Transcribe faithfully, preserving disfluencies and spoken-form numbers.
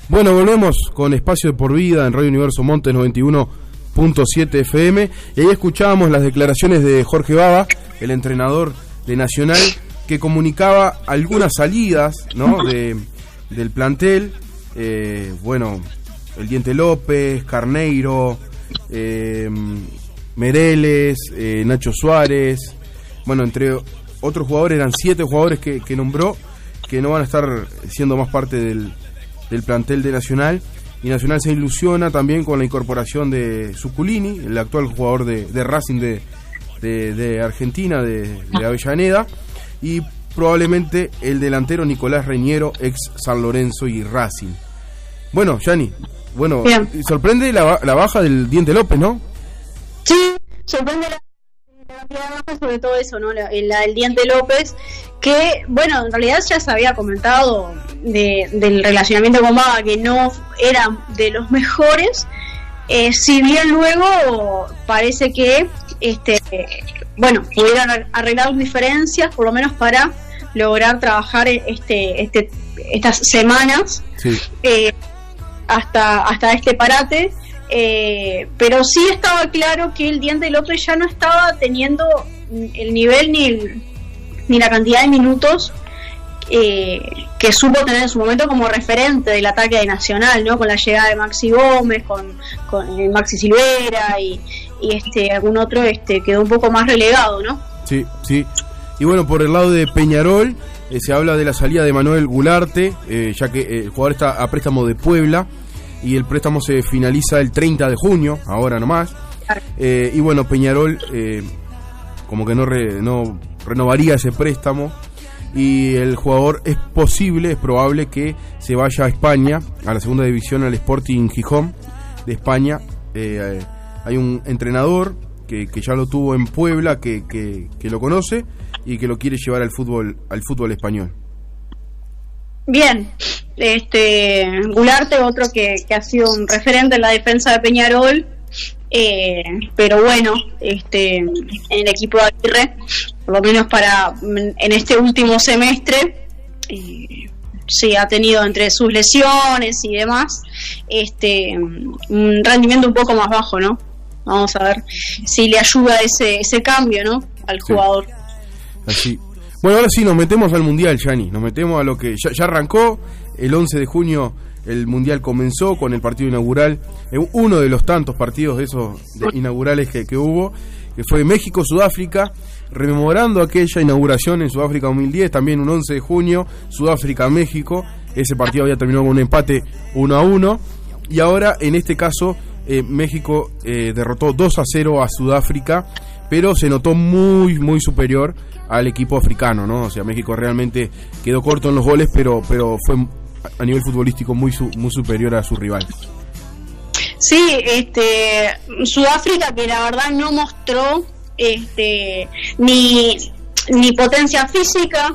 Bueno, volvemos con Espacio de Por Vida en Radio Universo Montes noventa y uno punto siete F M, y ahí escuchábamos las declaraciones de Jorge Baba, el entrenador de Nacional, que comunicaba algunas salidas, ¿no?, de, del plantel. Eh, bueno, el Diente López, Carneiro, eh, Mereles, eh, Nacho Suárez, bueno, entre otros jugadores, eran siete jugadores que, que nombró, que no van a estar siendo más parte del, del plantel de Nacional. Y Nacional se ilusiona también con la incorporación de Zuculini, el actual jugador de, de Racing de, de, de Argentina, de, de Avellaneda, y probablemente el delantero Nicolás Reñero, ex San Lorenzo y Racing. Bueno, Yani, bueno, bien. Sorprende la, la baja del Diente López, ¿no? Sí, sorprende la cantidad de bajas, sobre todo eso, ¿no? La, la del Diente López, que, bueno, en realidad ya se había comentado de, del relacionamiento con Baba, que no era de los mejores, eh, si bien luego parece que, este, bueno, pudieron arreglar diferencias, por lo menos para lograr trabajar este, este, estas semanas, sí. eh, hasta, hasta este parate. Eh, pero sí estaba claro que el Diente López ya no estaba teniendo el nivel ni, el, ni la cantidad de minutos eh, que supo tener en su momento como referente del ataque de Nacional, ¿no? Con la llegada de Maxi Gómez, con, con el Maxi Silvera y, y este algún otro este quedó un poco más relegado, ¿no? Sí, sí. Y bueno, por el lado de Peñarol eh, se habla de la salida de Manuel Gularte, eh, ya que eh, el jugador está a préstamo de Puebla, y el préstamo se finaliza el treinta de junio, ahora nomás. Eh, y bueno, Peñarol eh, como que no, re, no renovaría ese préstamo, y el jugador es posible, es probable que se vaya a España, a la segunda división, al Sporting Gijón de España. Eh, hay un entrenador que, que ya lo tuvo en Puebla, que, que, que lo conoce y que lo quiere llevar al fútbol, al fútbol español. Bien, este Gularte, otro que, que ha sido un referente en la defensa de Peñarol, eh, pero bueno, este en el equipo de Aguirre, por lo menos para en este último semestre, eh, sí ha tenido, entre sus lesiones y demás, este un rendimiento un poco más bajo, ¿no? Vamos a ver si le ayuda ese ese cambio, ¿no?, al jugador. Sí. Así. Bueno, ahora sí nos metemos al Mundial, Yani, nos metemos a lo que ya, ya arrancó, el once de junio el Mundial comenzó con el partido inaugural, uno de los tantos partidos de esos de inaugurales que, que hubo, que fue México-Sudáfrica, rememorando aquella inauguración en Sudáfrica dos mil diez, también un once de junio, Sudáfrica-México, ese partido había terminado con un empate uno a uno, y ahora en este caso eh, México eh, derrotó dos a cero a Sudáfrica, pero se notó muy, muy superior al equipo africano, ¿no? O sea, México realmente quedó corto en los goles, pero pero fue a nivel futbolístico muy su, muy superior a su rival. Sí, este Sudáfrica, que la verdad no mostró este ni ni potencia física